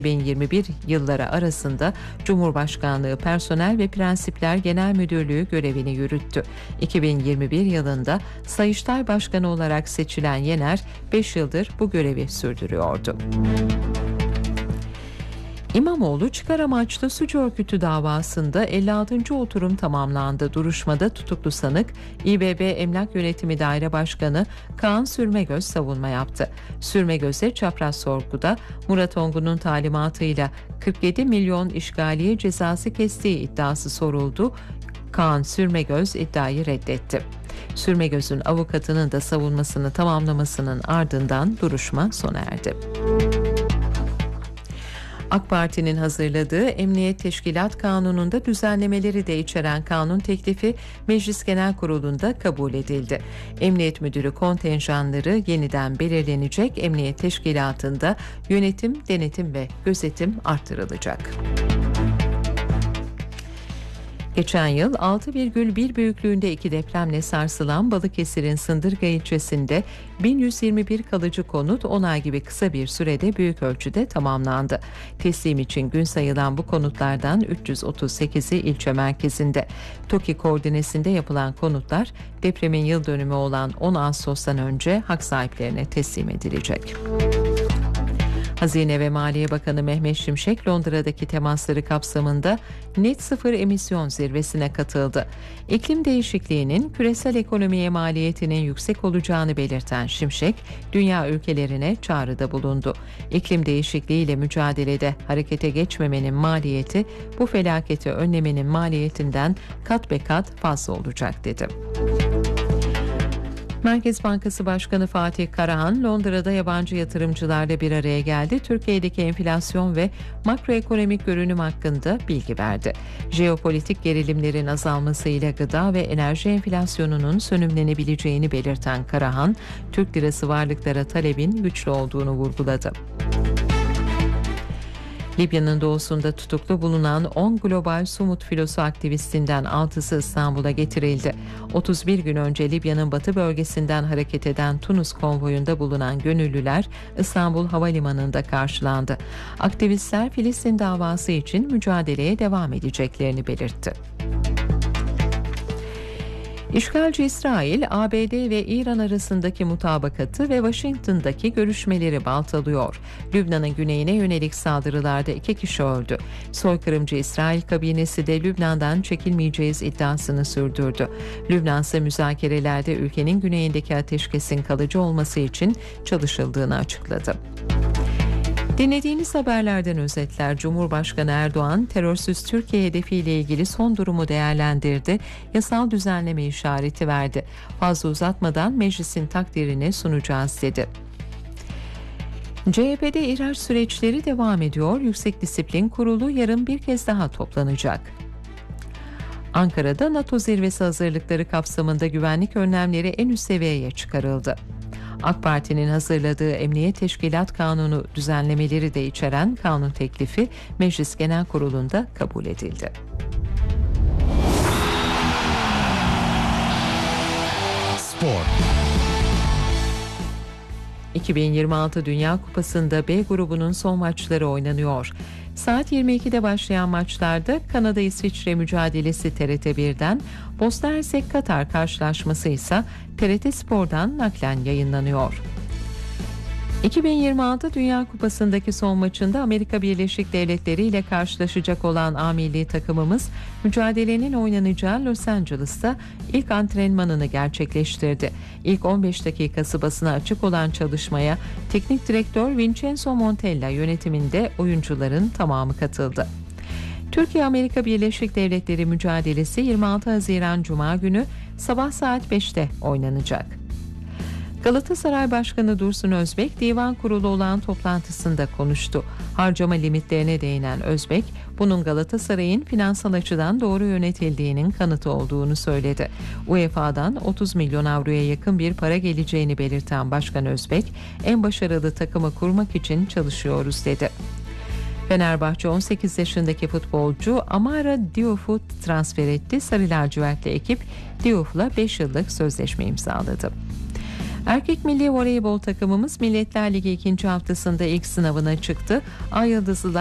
2021 yılları arasında Cumhurbaşkanlığı Personel ve Prensipler Genel Müdürlüğü görevini yürüttü. 2021 yılında Sayıştay Başkanı olarak seçilen Yener 5 yıldır bu görevi sürdürüyordu. İmamoğlu çıkar amaçlı suç örgütü davasında 56. oturum tamamlandı. Duruşmada tutuklu sanık İBB Emlak Yönetimi Daire Başkanı Kaan Sürmegöz savunma yaptı. Sürmegöz'e çapraz sorguda Murat Ongun'un talimatıyla 47 milyon işgaliye cezası kestiği iddiası soruldu. Kaan Sürmegöz iddiayı reddetti. Sürmegöz'ün avukatının da savunmasını tamamlamasının ardından duruşma sona erdi. AK Parti'nin hazırladığı Emniyet Teşkilat Kanunu'nda düzenlemeleri de içeren kanun teklifi Meclis Genel Kurulu'nda kabul edildi. Emniyet Müdürü kontenjanları yeniden belirlenecek, Emniyet Teşkilatı'nda yönetim, denetim ve gözetim artırılacak. Geçen yıl 6,1 büyüklüğünde 2 depremle sarsılan Balıkesir'in Sındırga ilçesinde 1121 kalıcı konut 10 ay gibi kısa bir sürede büyük ölçüde tamamlandı. Teslim için gün sayılan bu konutlardan 338'i ilçe merkezinde. TOKİ koordinesinde yapılan konutlar depremin yıl dönümü olan 10 Ağustos'tan önce hak sahiplerine teslim edilecek. Hazine ve Maliye Bakanı Mehmet Şimşek Londra'daki temasları kapsamında net sıfır emisyon zirvesine katıldı. İklim değişikliğinin küresel ekonomiye maliyetinin yüksek olacağını belirten Şimşek, dünya ülkelerine çağrıda bulundu. İklim değişikliğiyle mücadelede harekete geçmemenin maliyeti bu felaketi önlemenin maliyetinden kat be kat fazla olacak dedi. Merkez Bankası Başkanı Fatih Karahan, Londra'da yabancı yatırımcılarla bir araya geldi. Türkiye'deki enflasyon ve makroekonomik görünüm hakkında bilgi verdi. Jeopolitik gerilimlerin azalmasıyla gıda ve enerji enflasyonunun sönümlenebileceğini belirten Karahan, Türk lirası varlıklara talebin güçlü olduğunu vurguladı. Libya'nın doğusunda tutuklu bulunan 10 global Sumut filosu aktivistinden 6'sı İstanbul'a getirildi. 31 gün önce Libya'nın batı bölgesinden hareket eden Tunus konvoyunda bulunan gönüllüler İstanbul Havalimanı'nda karşılandı. Aktivistler Filistin davası için mücadeleye devam edeceklerini belirtti. İşgalci İsrail, ABD ve İran arasındaki mutabakatı ve Washington'daki görüşmeleri baltalıyor. Lübnan'ın güneyine yönelik saldırılarda 2 kişi öldü. Soykırımcı İsrail kabinesi de Lübnan'dan çekilmeyeceğiz iddiasını sürdürdü. Lübnan ise müzakerelerde ülkenin güneyindeki ateşkesin kalıcı olması için çalışıldığını açıkladı. Dinlediğiniz haberlerden özetler. Cumhurbaşkanı Erdoğan, terörsüz Türkiye hedefiyle ilgili son durumu değerlendirdi. Yasal düzenleme işareti verdi. Fazla uzatmadan meclisin takdirine sunacağız dedi. CHP'de ihraç süreçleri devam ediyor. Yüksek Disiplin Kurulu yarın bir kez daha toplanacak. Ankara'da NATO zirvesi hazırlıkları kapsamında güvenlik önlemleri en üst seviyeye çıkarıldı. AK Parti'nin hazırladığı Emniyet Teşkilat Kanunu düzenlemeleri de içeren kanun teklifi Meclis Genel Kurulu'nda kabul edildi. Spor. 2026 Dünya Kupası'nda B grubunun son maçları oynanıyor. Saat 22'de başlayan maçlarda Kanada-İsviçre mücadelesi TRT 1'den, Bosna Hersek Katar karşılaşması ise TRT Spor'dan naklen yayınlanıyor. 2026 Dünya Kupası'ndaki son maçında Amerika Birleşik Devletleri ile karşılaşacak olan A milli takımımız mücadelenin oynanacağı Los Angeles'ta ilk antrenmanını gerçekleştirdi. İlk 15 dakikası basına açık olan çalışmaya teknik direktör Vincenzo Montella yönetiminde oyuncuların tamamı katıldı. Türkiye-Amerika Birleşik Devletleri mücadelesi 26 Haziran Cuma günü sabah saat 5'te oynanacak. Galatasaray Başkanı Dursun Özbek, Divan Kurulu olan toplantısında konuştu. Harcama limitlerine değinen Özbek, bunun Galatasaray'ın finansal açıdan doğru yönetildiğinin kanıtı olduğunu söyledi. UEFA'dan 30 milyon avroya yakın bir para geleceğini belirten Başkan Özbek, en başarılı takımı kurmak için çalışıyoruz dedi. Fenerbahçe 18 yaşındaki futbolcu Amara Diouf'u transfer etti. Sarı lacivertli ekip Diouf'la 5 yıllık sözleşme imzaladı. Erkek milli voleybol takımımız Milletler Ligi 2. haftasında ilk sınavına çıktı. Ay Yıldızlılar